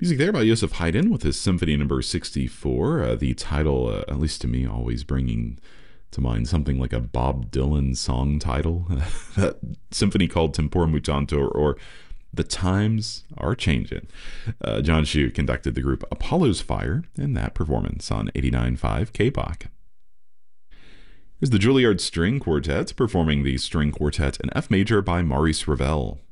Music there by Joseph Haydn with his Symphony Number 64. The title, at least to me, always bringing to mind something like a Bob Dylan song title. That symphony called Tempora Mutantur, or The Times Are Changing. John Shu conducted the group Apollo's Fire in that performance on 89.5 KBach. Here's the Juilliard String Quartet performing the String Quartet in F major by Maurice Ravel.